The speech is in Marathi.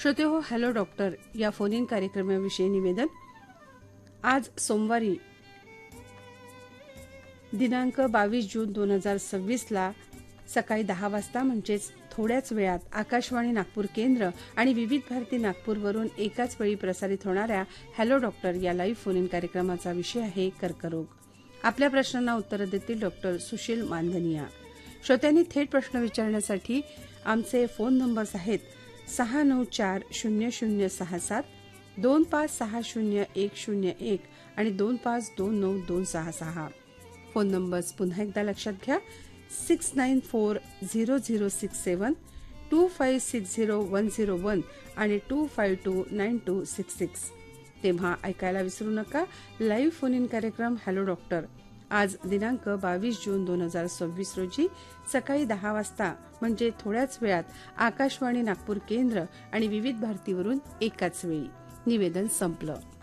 श्रोते हो, हॅलो डॉक्टर या फोन इन कार्यक्रमाविषयी निवेदन. आज सोमवारी दिनांक 22 जून 2026 ला सकाळी 10 वाजता म्हणजेच थोड्याच वेळात आकाशवाणी नागपूर केंद्र आणि विविध भारती नागपूरवरून एकाच वेळी प्रसारित होणाऱ्या हॅलो डॉक्टर या लाईव्ह फोन इन कार्यक्रमाचा विषय आहे कर्करोग. आपल्या प्रश्नांना उत्तरं देतील डॉक्टर सुशील मानधनिया. श्रोत्यांनी थेट प्रश्न विचारण्यासाठी आमचे फोन नंबर्स आहेत 6940067, 25600101 आणि 25292266. फोन नंबर्स पुन्हा एकदा लक्षात घ्या. 69400067, 25601001 आणि 25292266. तेव्हा ऐकायला विसरू नका लाईव्ह फोन इन कार्यक्रम हॅलो डॉक्टर. आज दिनांक 22 जून 2026 रोजी सकाळी 10 वाजता म्हणजे थोड्याच वेळात आकाशवाणी नागपूर केंद्र आणि विविध भारतीवरून एकाच वेळी. निवेदन संपलं.